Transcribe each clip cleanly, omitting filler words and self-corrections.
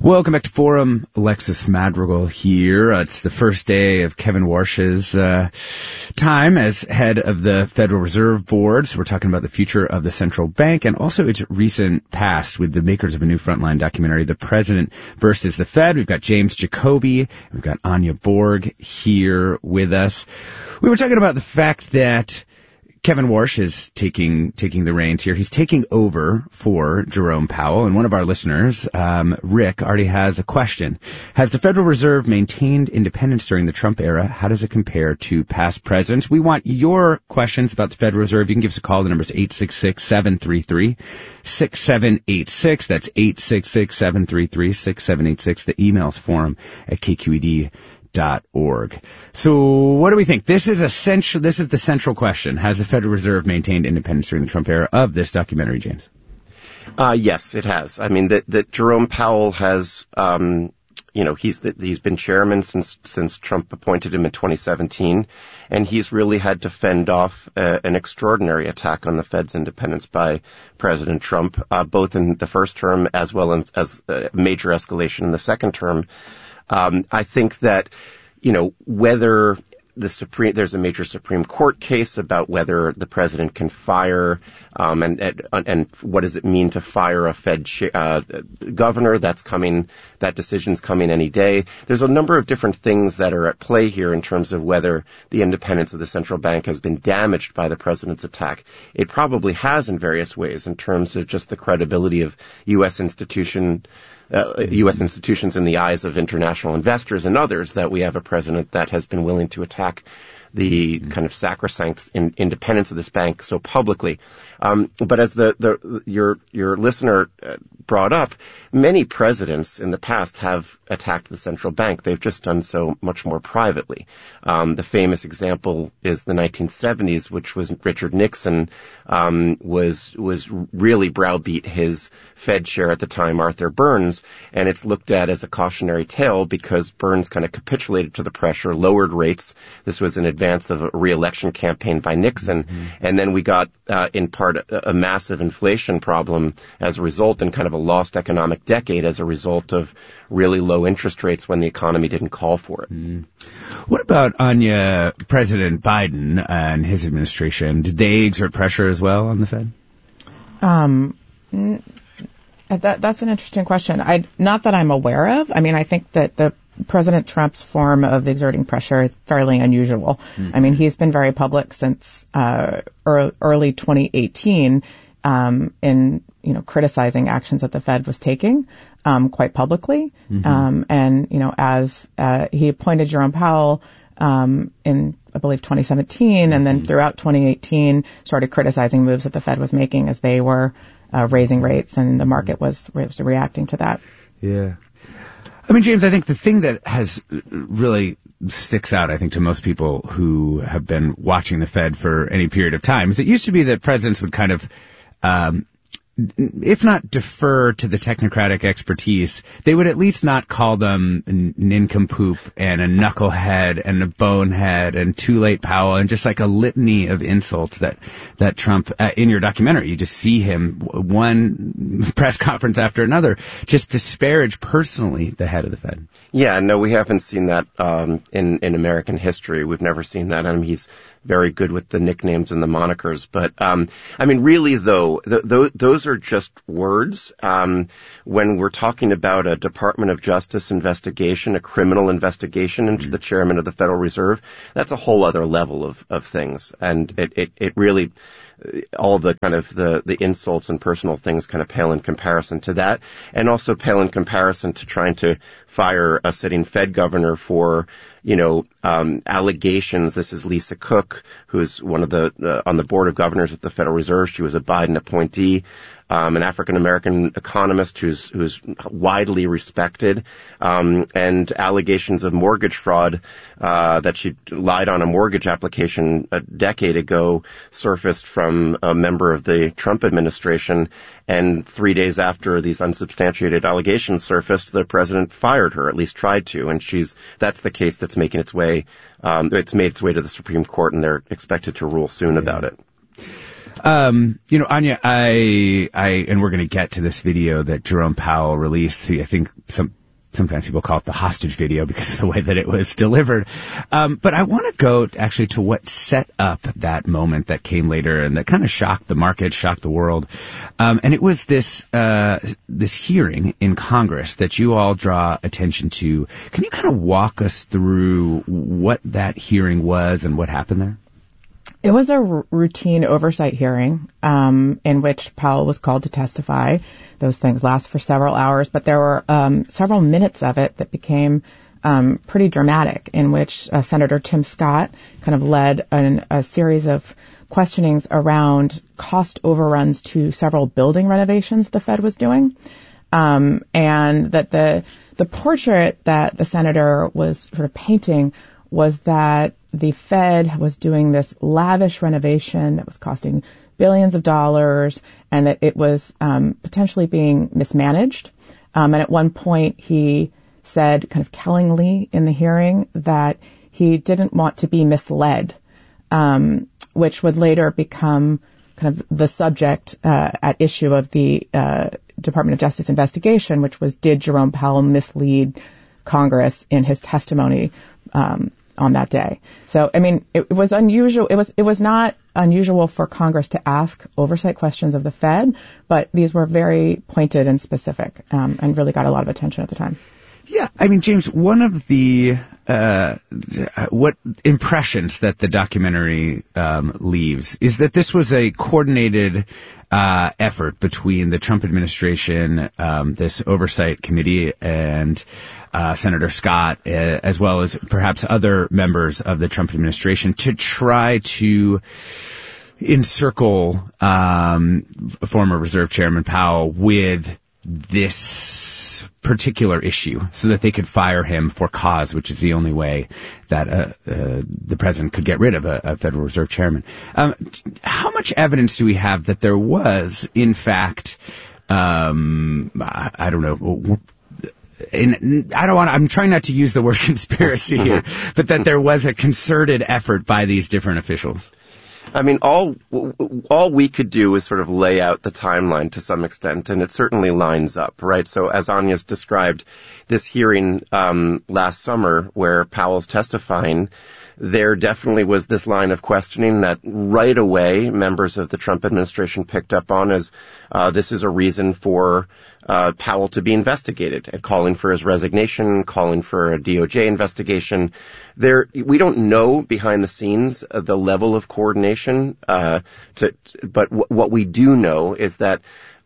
Welcome back to Forum. Alexis Madrigal here. It's the first day of Kevin Warsh's time as head of the Federal Reserve Board. So we're talking about the future of the central bank and also its recent past with the makers of a new Frontline documentary, The President versus the Fed. We've got James Jacoby. We've got Anya Borg here with us. We were talking about the fact that Kevin Warsh is taking the reins here. He's taking over for Jerome Powell, and one of our listeners, Rick, already has a question. Has the Federal Reserve maintained independence during the Trump era? How does it compare to past presidents? We want your questions about the Federal Reserve. You can give us a call. The number is 866-733-6786. That's 866-733-6786. The email is forum@kqed.org. So what do we think? This is the central question. Has the Federal Reserve maintained independence during the Trump era of this documentary, James? Yes, it has. I mean, that Jerome Powell has, he's been chairman since Trump appointed him in 2017, and he's really had to fend off an extraordinary attack on the Fed's independence by President Trump, both in the first term as well as a major escalation in the second term. I think that, whether there's a major Supreme Court case about whether the president can fire, and what does it mean to fire a Fed governor? That decision's coming any day. There's a number of different things that are at play here in terms of whether the independence of the central bank has been damaged by the president's attack. It probably has in various ways in terms of just the credibility of U.S. institutions in the eyes of international investors and others, that we have a president that has been willing to attack the kind of sacrosanct independence of this bank so publicly. But as your listener brought up, many presidents in the past have attacked the central bank. They've just done so much more privately. The famous example is the 1970s, which was Richard Nixon was really browbeat his Fed chair at the time, Arthur Burns, and it's looked at as a cautionary tale because Burns kind of capitulated to the pressure, lowered rates. This was in advance of a re-election campaign by Nixon, and then we got in part a massive inflation problem as a result, and kind of a lost economic decade as a result of really low interest rates when the economy didn't call for it. What about President Biden and his administration? Did they exert pressure as well on the Fed? That's an interesting question. Not that I'm aware of. I mean, I think that the President Trump's form of exerting pressure is fairly unusual. I mean, he's been very public since early 2018 in criticizing actions that the Fed was taking quite publicly. And as he appointed Jerome Powell in, I believe, 2017, and then throughout 2018 started criticizing moves that the Fed was making as they were raising rates, and the market was reacting to that. Yeah. I mean, James, I think the thing that has really sticks out, I think, to most people who have been watching the Fed for any period of time is it used to be that presidents would kind of, if not defer to the technocratic expertise, they would at least not call them nincompoop and a knucklehead and a bonehead and too late Powell and just like a litany of insults that Trump, in your documentary, you just see him one press conference after another just disparage personally the head of the Fed. Yeah, no, we haven't seen that in American history. We've never seen that. I mean, he's very good with the nicknames and the monikers. But, I mean, really, though, those are just words. When we're talking about a Department of Justice investigation, a criminal investigation into the chairman of the Federal Reserve, that's a whole other level of things. And it really, all the kind of the insults and personal things kind of pale in comparison to that, and also pale in comparison to trying to fire a sitting Fed governor for, allegations. This is Lisa Cook, who's one of the on the board of governors at the Federal Reserve. She was a Biden appointee. An African-American economist who's widely respected, and allegations of mortgage fraud, that she lied on a mortgage application a decade ago surfaced from a member of the Trump administration. And 3 days after these unsubstantiated allegations surfaced, the president fired her, at least tried to. And that's the case that's making its way, it's made its way to the Supreme Court, and they're expected to rule soon about it. Anya, and we're going to get to this video that Jerome Powell released. I think sometimes people call it the hostage video because of the way that it was delivered. But I want to go actually to what set up that moment that came later and that kind of shocked the market, shocked the world. And it was this hearing in Congress that you all draw attention to. Can you kind of walk us through what that hearing was and what happened there? It was a routine oversight hearing in which Powell was called to testify. Those things last for several hours, but there were several minutes of it that became pretty dramatic, in which Senator Tim Scott kind of led a series of questionings around cost overruns to several building renovations the Fed was doing, and that the portrait that the senator was sort of painting was that the Fed was doing this lavish renovation that was costing billions of dollars, and that it was potentially being mismanaged. And at one point he said, kind of tellingly in the hearing, that he didn't want to be misled, which would later become kind of the subject at issue of the Department of Justice investigation, which was, did Jerome Powell mislead Congress in his testimony on that day? So, I mean, it was unusual. It was not unusual for Congress to ask oversight questions of the Fed, but these were very pointed and specific, and really got a lot of attention at the time. Yeah, I mean, James, one of the what impressions that the documentary leaves is that this was a coordinated effort between the Trump administration, this oversight committee, and Senator Scott, as well as perhaps other members of the Trump administration, to try to encircle former Reserve Chairman Powell with this particular issue so that they could fire him for cause, which is the only way that the president could get rid of a Federal Reserve chairman. How much evidence do we have that there was, in fact, I don't know, I'm trying not to use the word conspiracy here, but that there was a concerted effort by these different officials? I mean, all we could do is sort of lay out the timeline to some extent, and it certainly lines up, right? So as Anya's described, this hearing last summer where Powell's testifying, there definitely was this line of questioning that right away members of the Trump administration picked up on as this is a reason for Powell to be investigated, and calling for his resignation, calling for a DOJ investigation. We don't know behind the scenes the level of coordination, but what we do know is that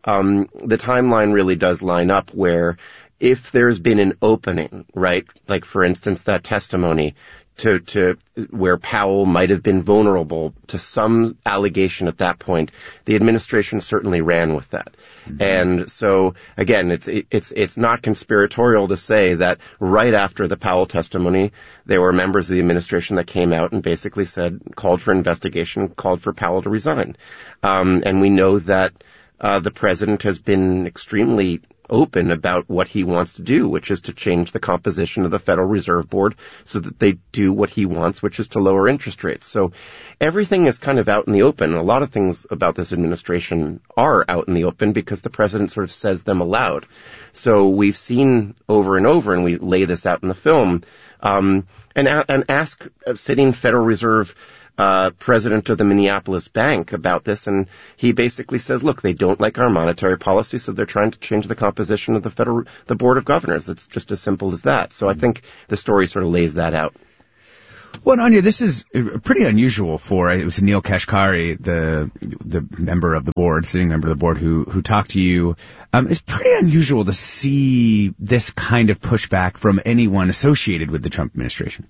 the timeline really does line up where if there's been an opening, right, like for instance that testimony to where Powell might have been vulnerable to some allegation at that point, the administration certainly ran with that. Mm-hmm. And so again, it's not conspiratorial to say that right after the Powell testimony, there were members of the administration that came out and basically called for investigation, called for Powell to resign. And we know that the president has been extremely open about what he wants to do, which is to change the composition of the Federal Reserve Board so that they do what he wants, which is to lower interest rates. So everything is kind of out in the open. A lot of things about this administration are out in the open because the president sort of says them aloud. So we've seen over and over, and we lay this out in the film, and ask a sitting Federal Reserve president of the Minneapolis Bank about this, and he basically says, look, they don't like our monetary policy, so they're trying to change the composition of the Board of Governors. It's just as simple as that. So I think the story sort of lays that out. Well, Anya, this is pretty unusual it was Neel Kashkari, the member of the board, sitting member of the board who talked to you. It's pretty unusual to see this kind of pushback from anyone associated with the Trump administration.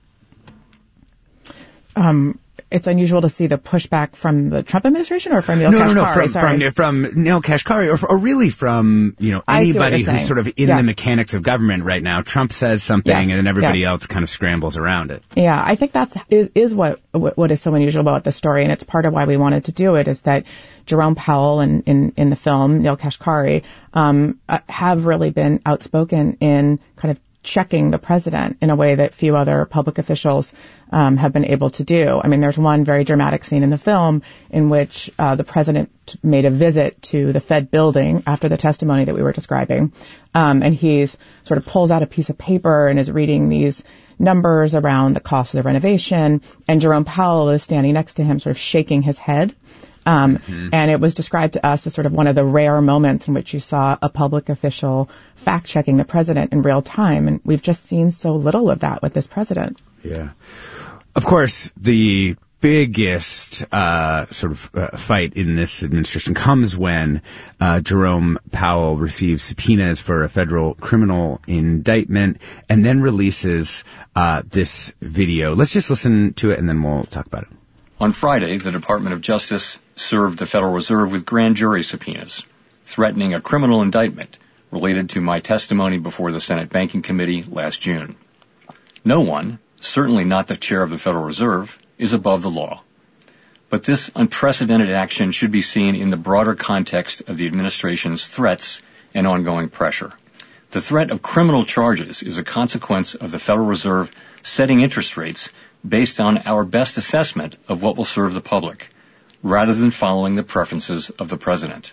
It's unusual to see the pushback from the Trump administration or from Neel Kashkari? From Neel Kashkari or really from, anybody who's sort of in the mechanics of government right now. Trump says something and then everybody else kind of scrambles around it. Yeah, I think is what is so unusual about this story, and it's part of why we wanted to do it, is that Jerome Powell and in the film, Neel Kashkari, have really been outspoken in kind of checking the president in a way that few other public officials have been able to do. I mean, there's one very dramatic scene in the film in which the president made a visit to the Fed building after the testimony that we were describing, and he's sort of pulls out a piece of paper and is reading these numbers around the cost of the renovation, and Jerome Powell is standing next to him sort of shaking his head. And it was described to us as sort of one of the rare moments in which you saw a public official fact-checking the president in real time. And we've just seen so little of that with this president. Yeah. Of course, the biggest fight in this administration comes when Jerome Powell receives subpoenas for a federal criminal indictment and then releases this video. Let's just listen to it and then we'll talk about it. On Friday, the Department of Justice served the Federal Reserve with grand jury subpoenas, threatening a criminal indictment related to my testimony before the Senate Banking Committee last June. No one, certainly not the chair of the Federal Reserve, is above the law. But this unprecedented action should be seen in the broader context of the administration's threats and ongoing pressure. The threat of criminal charges is a consequence of the Federal Reserve setting interest rates based on our best assessment of what will serve the public, rather than following the preferences of the president.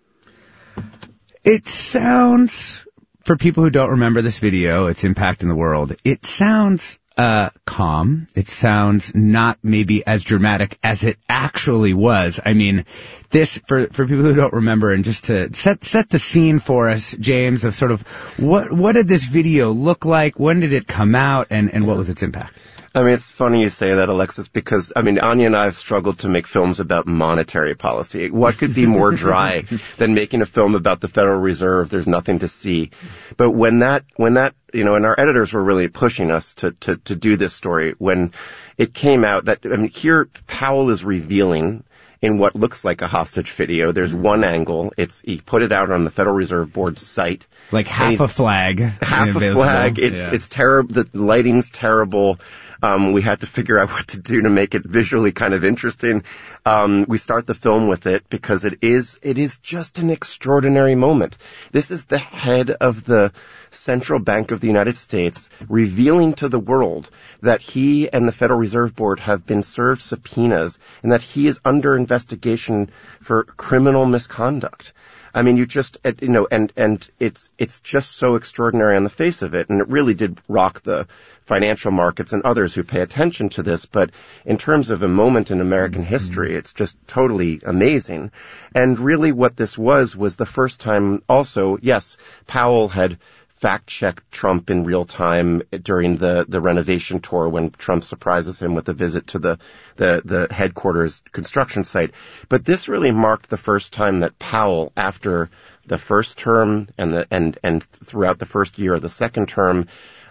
It sounds, for people who don't remember this video, its impact in the world, it sounds calm. It sounds not maybe as dramatic as it actually was. I mean, this, for people who don't remember, and just to set the scene for us, James, of sort of what did this video look like? When did it come out? And what was its impact? I mean, it's funny you say that, Alexis, because, I mean, Anya and I have struggled to make films about monetary policy. What could be more dry than making a film about the Federal Reserve? There's nothing to see. But when that, you know, and our editors were really pushing us to do this story, when it came out that, I mean, here Powell is revealing in what looks like a hostage video. There's one angle. He put it out on the Federal Reserve Board's site. Like half a flag. Half a flag. It's terrible. The lighting's terrible. We had to figure out what to do to make it visually kind of interesting. We start the film with it because it is just an extraordinary moment. This is the head of the Central Bank of the United States revealing to the world that he and the Federal Reserve Board have been served subpoenas and that he is under investigation for criminal misconduct. I mean, you just, you know, and it's just so extraordinary on the face of it. And it really did rock the financial markets and others who pay attention to this. But in terms of a moment in American history, it's just totally amazing. And really what this was the first time also, yes, Powell had fact-checked Trump in real time during the renovation tour when Trump surprises him with a visit to the headquarters construction site. But this really marked the first time that Powell, after the first term and throughout the first year of the second term,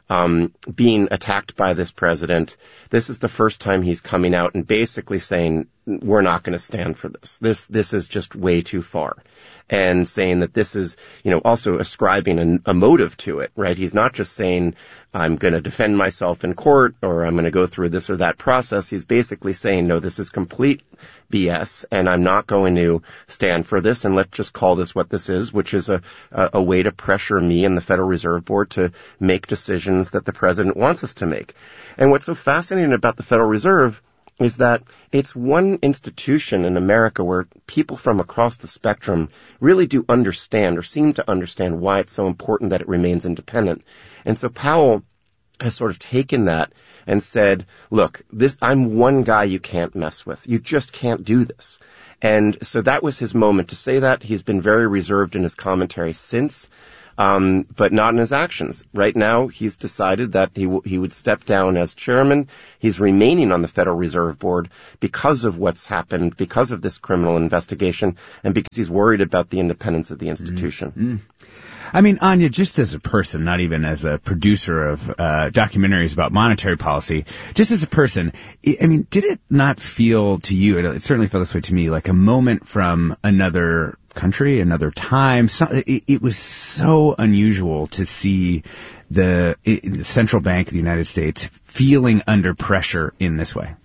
being attacked by this president, this is the first time he's coming out and basically saying, we're not going to stand for this. This is just way too far. And saying that this is, you know, also ascribing a motive to it, right? He's not just saying, I'm going to defend myself in court or I'm going to go through this or that process. He's basically saying, no, this is complete BS and I'm not going to stand for this, and let's just call this what this is, which is a way to pressure me and the Federal Reserve Board to make decisions that the president wants us to make. And what's so fascinating about the Federal Reserve is that it's one institution in America where people from across the spectrum really do understand or seem to understand why it's so important that it remains independent. And so Powell has sort of taken that and said, look, I'm one guy you can't mess with. You just can't do this. And so that was his moment to say that. He's been very reserved in his commentary since. But not in his actions. Right now, he's decided that he would step down as chairman. He's remaining on the Federal Reserve Board because of what's happened, because of this criminal investigation, and because he's worried about the independence of the institution. Mm-hmm. I mean, Anya, just as a person, not even as a producer of documentaries about monetary policy, just as a person, I mean, did it not feel to you, it certainly felt this way to me, like a moment from another country, another time? It was so unusual to see the central bank of the United States feeling under pressure in this way.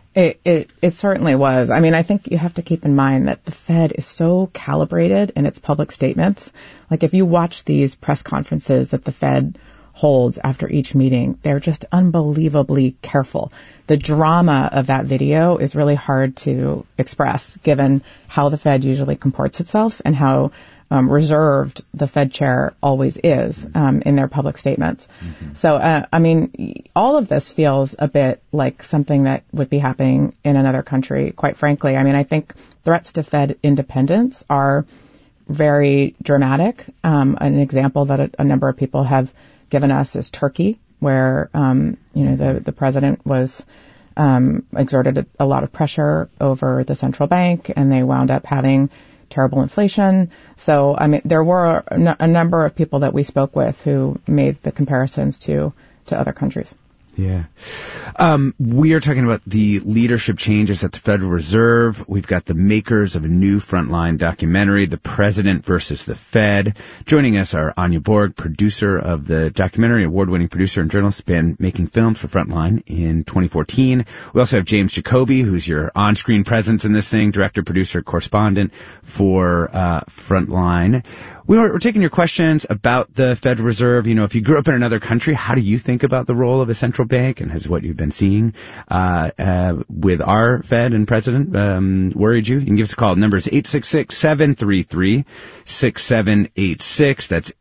It certainly was. I mean, I think you have to keep in mind that the Fed is so calibrated in its public statements. Like if you watch these press conferences that the Fed holds after each meeting, they're just unbelievably careful. The drama of that video is really hard to express given how the Fed usually comports itself and how reserved the Fed chair always is in their public statements. Mm-hmm. So, I mean, all of this feels a bit like something that would be happening in another country, quite frankly. I mean, I think threats to Fed independence are very dramatic. An example that a number of people have given us is Turkey, where, the president was exerted a lot of pressure over the central bank, and they wound up having terrible inflation. So, I mean, there were a number of people that we spoke with who made the comparisons to other countries. Yeah. We are talking about the leadership changes at the Federal Reserve. We've got the makers of a new Frontline documentary, The President versus the Fed. Joining us are Anya Borg, producer of the documentary, award-winning producer and journalist, been making films for Frontline in 2014. We also have James Jacoby, who's your on-screen presence in this thing, director, producer, correspondent for Frontline. We're taking your questions about the Federal Reserve. You know, if you grew up in another country, how do you think about the role of a central bank, and has what you've been seeing with our Fed and president worried you? You can give us a call. The number is 866-733-6786. That's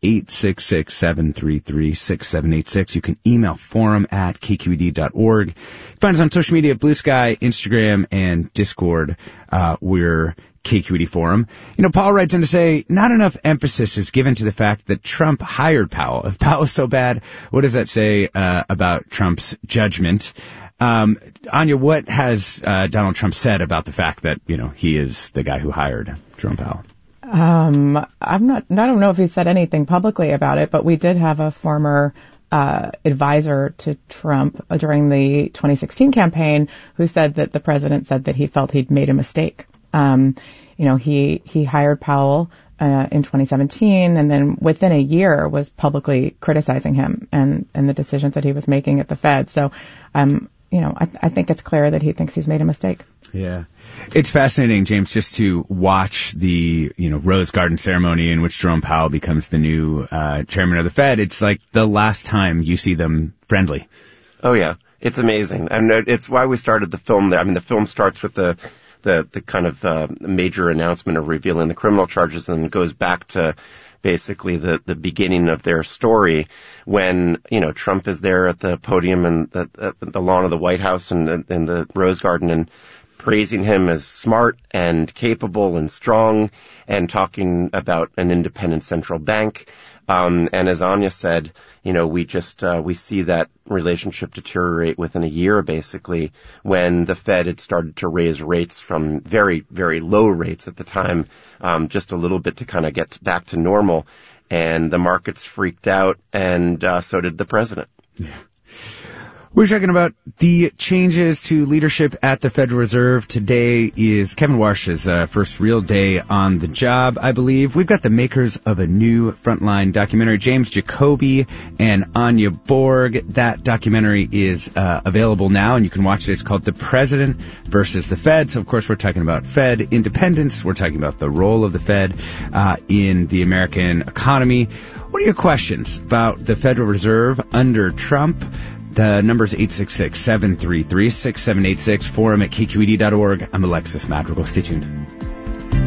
866-733-6786. You can email forum@kqed.org. Find us on social media, Blue Sky, Instagram, and Discord. We're KQED Forum. You know, Paul writes in to say, not enough emphasis is given to the fact that Trump hired Powell. If Powell is so bad, what does that say about Trump's judgment? Anya, what has Donald Trump said about the fact that, you know, he is the guy who hired Jerome Powell? I don't know if he said anything publicly about it, but we did have a former advisor to Trump during the 2016 campaign who said that the president said that he felt he'd made a mistake. He hired Powell in 2017, and then within a year was publicly criticizing him and the decisions that he was making at the Fed. So, I think it's clear that he thinks he's made a mistake. Yeah. It's fascinating, James, just to watch the, Rose Garden ceremony in which Jerome Powell becomes the new chairman of the Fed. It's like the last time you see them friendly. Oh, yeah. It's amazing. And it's why we started the film there. I mean, the film starts with the kind of major announcement of revealing the criminal charges, and goes back to basically the beginning of their story when, Trump is there at the podium and the lawn of the White House and the Rose Garden, and praising him as smart and capable and strong, and talking about an independent central bank. And as Anya said, we see that relationship deteriorate within a year, basically, when the Fed had started to raise rates from very, very low rates at the time, just a little bit to kind of get back to normal. And the markets freaked out, and so did the president. Yeah. We're talking about the changes to leadership at the Federal Reserve. Today is Kevin Warsh's first real day on the job, I believe. We've got the makers of a new Frontline documentary, James Jacoby and Anya Borg. That documentary is available now, and you can watch it. It's called The President versus the Fed. So, of course, we're talking about Fed independence. We're talking about the role of the Fed in the American economy. What are your questions about the Federal Reserve under Trump? The number is 866-733-6786, forum@kqed.org. I'm Alexis Madrigal. Stay tuned.